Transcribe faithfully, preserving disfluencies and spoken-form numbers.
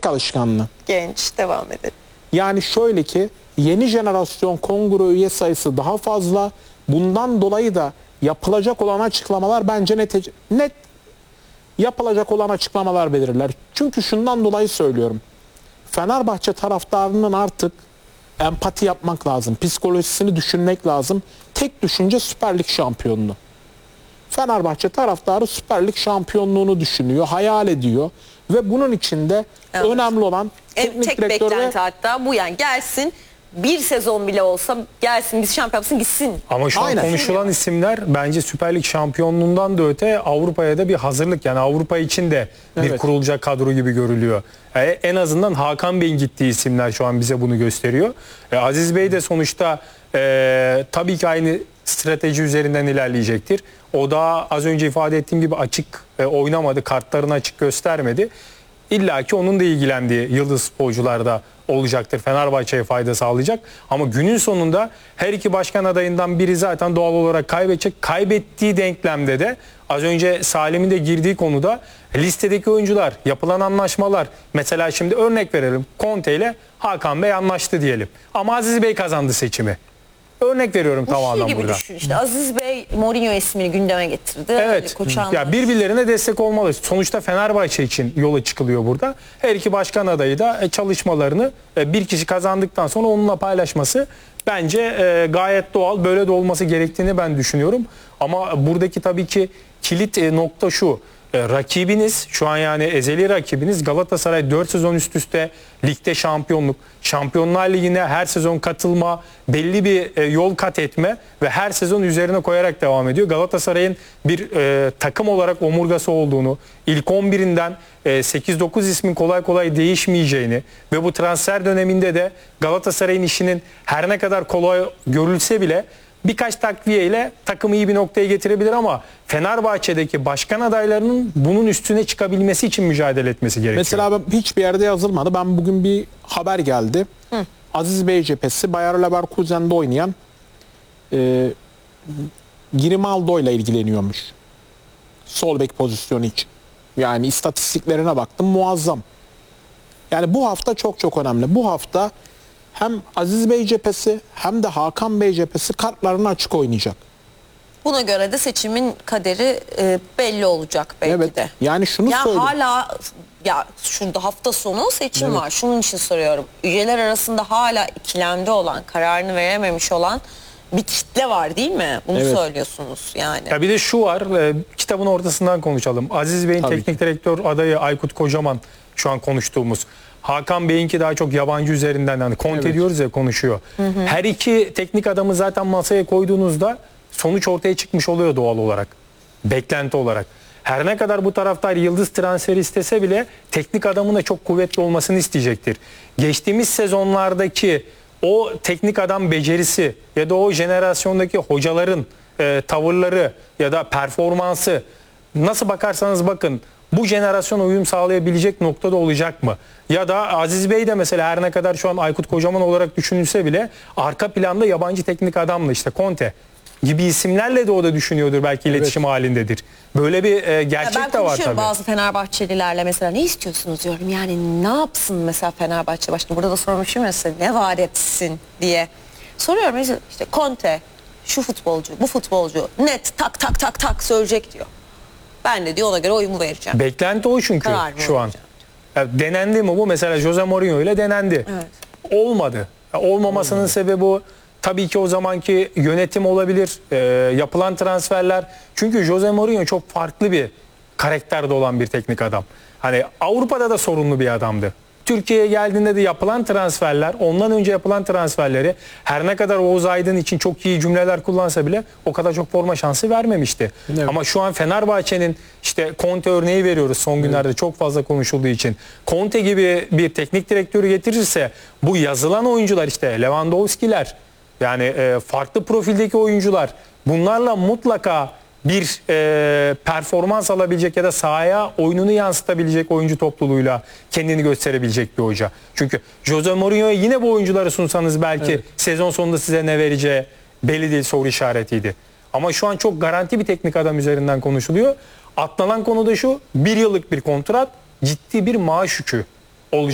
Taktik alışkanlığı. Genç, devam edelim. Yani şöyle ki yeni jenerasyon kongre üye sayısı daha fazla. Bundan dolayı da yapılacak olan açıklamalar bence net, net yapılacak olan açıklamalar belirler. Çünkü şundan dolayı söylüyorum. Fenerbahçe taraftarının artık empati yapmak lazım. Psikolojisini düşünmek lazım. Tek düşünce Süper Lig şampiyonluğu. Fenerbahçe taraftarı Süper Lig şampiyonluğunu düşünüyor, hayal ediyor. Ve bunun içinde evet. önemli olan teknik tek direktör beklenti ve... hatta bu, yani gelsin bir sezon bile olsa gelsin, biz şampiyon yapsın, gitsin. Ama şu an Aynen. konuşulan isimler bence Süper Lig şampiyonluğundan da öte Avrupa'ya da bir hazırlık, yani Avrupa için de bir evet. kurulacak kadro gibi görülüyor. Yani en azından Hakan Bey'in gittiği isimler şu an bize bunu gösteriyor. E, Aziz Bey de sonuçta e, tabii ki aynı strateji üzerinden ilerleyecektir. O da az önce ifade ettiğim gibi açık e, oynamadı, kartlarını açık göstermedi. İlla ki onun da ilgilendiği yıldız sporcularda olacaktır. Fenerbahçe'ye fayda sağlayacak. Ama günün sonunda her iki başkan adayından biri zaten doğal olarak kaybedecek. Kaybettiği denklemde de az önce Salim'in de girdiği konuda listedeki oyuncular, yapılan anlaşmalar. Mesela şimdi örnek verelim. Conte ile Hakan Bey anlaştı diyelim. Ama Aziz Bey kazandı seçimi. Örnek veriyorum bu tamamen şey gibi burada. Düşün işte. Aziz Bey Mourinho ismini gündeme getirdi. Evet. Ya birbirlerine destek olmalı. Sonuçta Fenerbahçe için yola çıkılıyor burada. Her iki başkan adayı da çalışmalarını bir kişi kazandıktan sonra onunla paylaşması bence gayet doğal. Böyle de olması gerektiğini ben düşünüyorum. Ama buradaki tabii ki kilit nokta şu. Rakibiniz şu an, yani ezeli rakibiniz Galatasaray dört sezon üst üste ligde şampiyonluk, Şampiyonlar Ligi'ne her sezon katılma, belli bir yol kat etme ve her sezon üzerine koyarak devam ediyor. Galatasaray'ın bir e, takım olarak omurgası olduğunu, ilk on birinden e, sekiz dokuz ismin kolay kolay değişmeyeceğini ve bu transfer döneminde de Galatasaray'ın işinin her ne kadar kolay görülse bile birkaç takviye ile takımı iyi bir noktaya getirebilir, ama Fenerbahçe'deki başkan adaylarının bunun üstüne çıkabilmesi için mücadele etmesi gerekiyor. Mesela ben, hiçbir yerde yazılmadı. Ben bugün bir haber geldi. Hı. Aziz Bey cephesi Bayer Leverkusen'de oynayan e, Grimaldo ile ilgileniyormuş. Sol bek pozisyonu için. Yani istatistiklerine baktım, muazzam. Yani bu hafta çok çok önemli. Bu hafta hem Aziz Bey cephesi hem de Hakan Bey cephesi kartlarını açık oynayacak. Buna göre de seçimin kaderi e, belli olacak belki evet, de. Yani şunu ya söyleyeyim. Hala ya şurada hafta sonu seçim evet. var. Şunun için soruyorum. Üyeler arasında hala ikilemde olan, kararını verememiş olan bir kitle var değil mi? Bunu evet. söylüyorsunuz yani. Ya bir de şu var. E, kitabın ortasından konuşalım. Aziz Bey'in Tabii teknik ki. direktör adayı Aykut Kocaman şu an konuştuğumuz. Hakan Bey'inki daha çok yabancı üzerinden, hani Conte evet. diyoruz ya, konuşuyor. Hı hı. Her iki teknik adamı zaten masaya koyduğunuzda sonuç ortaya çıkmış oluyor doğal olarak. Beklenti olarak. Her ne kadar bu taraftar yıldız transferi istese bile teknik adamın da çok kuvvetli olmasını isteyecektir. Geçtiğimiz sezonlardaki o teknik adam becerisi ya da o jenerasyondaki hocaların e, tavırları ya da performansı, nasıl bakarsanız bakın, bu jenerasyon uyum sağlayabilecek noktada olacak mı? Ya da Aziz Bey de mesela her ne kadar şu an Aykut Kocaman olarak düşünülse bile arka planda yabancı teknik adamla, işte Conte gibi isimlerle de o da düşünüyordur, belki evet. iletişim halindedir. Böyle bir e, gerçek ya de var tabii. Ben bazı Fenerbahçelilerle mesela, ne istiyorsunuz diyorum. Yani ne yapsın mesela Fenerbahçe başkanı? Burada da sormuşum ya size, ne vaat etsin diye. Soruyorum işte, Conte şu futbolcu, bu futbolcu net tak tak tak tak söyleyecek diyor. Ben de diyor ona göre oyumu vereceğim. Beklenti o çünkü Kararımı şu an. Yani denendi mi bu? Mesela Jose Mourinho ile denendi. Evet. Olmadı. Yani olmamasının Olmadı. sebebi o. Tabii ki o zamanki yönetim olabilir. E, yapılan transferler. Çünkü Jose Mourinho çok farklı bir karakterde olan bir teknik adam. Hani Avrupa'da da sorunlu bir adamdı. Türkiye'ye geldiğinde de yapılan transferler, ondan önce yapılan transferleri her ne kadar Oğuz Aydın için çok iyi cümleler kullansa bile o kadar çok forma şansı vermemişti. Evet. Ama şu an Fenerbahçe'nin, işte Conte örneği veriyoruz son günlerde, evet. çok fazla konuşulduğu için. Conte gibi bir teknik direktörü getirirse bu yazılan oyuncular, işte Lewandowski'ler, yani e, farklı profildeki oyuncular, bunlarla mutlaka bir e, performans alabilecek ya da sahaya oyununu yansıtabilecek oyuncu topluluğuyla kendini gösterebilecek bir hoca. Çünkü Jose Mourinho'ya yine bu oyuncuları sunsanız belki evet. sezon sonunda size ne vereceği belli değil, soru işaretiydi. Ama şu an çok garanti bir teknik adam üzerinden konuşuluyor. Atlanan konu da şu: bir yıllık bir kontrat, ciddi bir maaş yükü